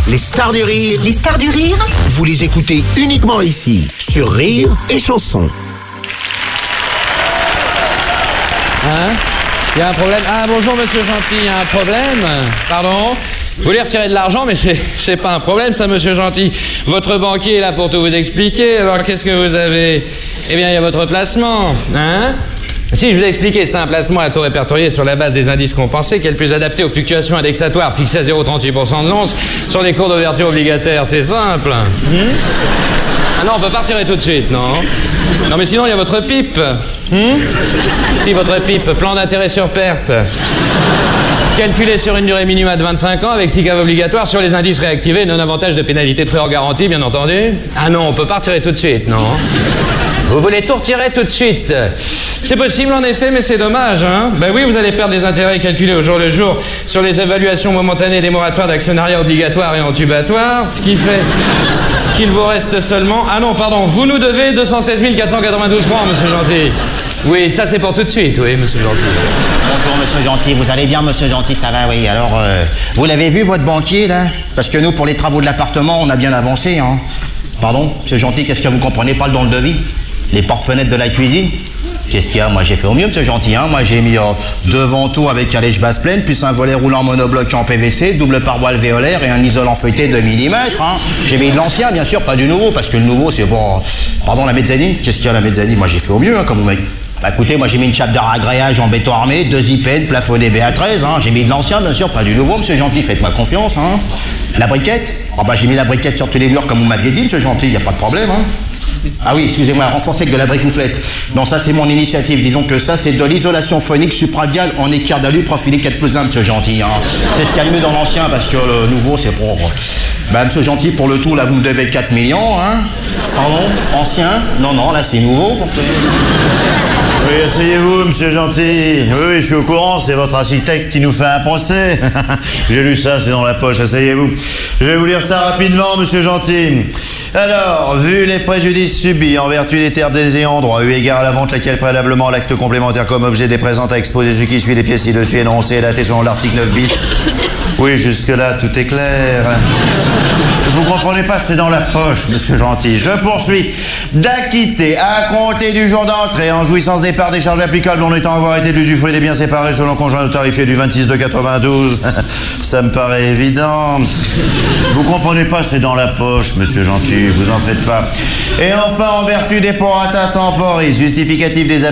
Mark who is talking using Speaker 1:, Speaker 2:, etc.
Speaker 1: Les stars du rire.
Speaker 2: Les stars du rire.
Speaker 1: Vous les écoutez uniquement ici, sur Rire et Chanson.
Speaker 3: Hein? Il y a un problème? Ah, bonjour, monsieur Gentil, il y a un problème? Pardon? Vous voulez retirer de l'argent, mais c'est pas un problème, ça, monsieur Gentil. Votre banquier est là pour tout vous expliquer, alors qu'est-ce que vous avez? Eh bien, il y a votre placement, hein? Si, je vous ai expliqué, c'est un placement à taux répertorié sur la base des indices compensés qui est le plus adapté aux fluctuations indexatoires fixées à 0,38% de l'once sur les cours d'ouverture obligataires, c'est simple. Ah non, on peut pas retirer tout de suite, non? Non, mais sinon, il y a votre pipe. Si, votre pipe, plan d'intérêt sur perte. Calculé sur une durée minimale de 25 ans avec 6 caves obligatoires sur les indices réactivés, non avantage de pénalité de frais hors garantie, bien entendu. Ah non, on peut pas retirer tout de suite, non? Vous voulez tout retirer tout de suite? C'est possible en effet, mais c'est dommage, hein? Ben oui, vous allez perdre des intérêts calculés au jour le jour sur les évaluations momentanées des moratoires d'actionnariat obligatoire et entubatoire, ce qui fait qu'il vous reste seulement... Ah non, pardon, vous nous devez 216 492 francs, monsieur Gentil. Oui, ça c'est pour tout de suite, oui, monsieur Gentil.
Speaker 4: Bonjour, monsieur Gentil, vous allez bien, monsieur Gentil, ça va, oui. Alors, vous l'avez vu, votre banquier, là? Parce que nous, pour les travaux de l'appartement, on a bien avancé, hein. Pardon, monsieur Gentil, qu'est-ce que vous comprenez pas dans le devis? Les portes-fenêtres de la cuisine? Qu'est-ce qu'il y a? Moi, j'ai fait au mieux, monsieur Gentil, hein. Moi, j'ai mis deux vantaux avec calèche basse pleine, plus un volet roulant monobloc en PVC, double pare-bois alvéolaire et un isolant feuilleté de 2 mm, hein. J'ai mis de l'ancien, bien sûr, pas du nouveau, parce que le nouveau, c'est bon... Pardon, la mezzanine? Qu'est-ce qu'il y a, la mezzanine? Moi, j'ai fait au mieux, hein, comme vous m'avez... Bah écoutez, moi j'ai mis une chape de ragréage en béton armé, 2 IPN, plafonné BA13, hein. J'ai mis de l'ancien, bien sûr, pas du nouveau, monsieur Gentil, faites-moi confiance, hein. La briquette? Ah bah j'ai mis la briquette sur tous les murs comme vous m'aviez dit, monsieur Gentil, y a pas de problème, hein. Ah oui, excusez-moi, renforcé avec de la bricouflette. Non, ça c'est mon initiative, disons que ça c'est de l'isolation phonique supradiale en équerre d'alu profilé 4+1, monsieur Gentil, hein. C'est ce qu'il y a de mieux dans l'ancien, parce que le nouveau c'est pour... Bah monsieur Gentil, pour le tout, là vous me devez 4 millions, hein. Pardon? Ancien? Non, là c'est nouveau.
Speaker 5: Oui, asseyez-vous, monsieur Gentil. Oui, je suis au courant, c'est votre architecte qui nous fait un procès. J'ai lu ça, c'est dans la poche, asseyez-vous. Je vais vous lire ça rapidement, monsieur Gentil. Alors, vu les préjudices subis en vertu des terres des ayants droit, eu égard à la vente laquelle préalablement l'acte complémentaire comme objet des présentes a exposé ce qui suit les pièces ci-dessus énoncées et daté selon l'article 9 bis. Oui, jusque-là, tout est clair. Vous comprenez pas, c'est dans la poche, monsieur Gentil. Je poursuis d'acquitter à compter du jour d'entrée en jouissance des parts des charges applicables en étant avoir été de l'usufruit des biens séparés selon conjoint tarifé du 26/92. Ça me paraît évident. Vous comprenez pas, c'est dans la poche, monsieur Gentil, vous en faites pas. Et enfin, en vertu des prorata temporis, justificatifs des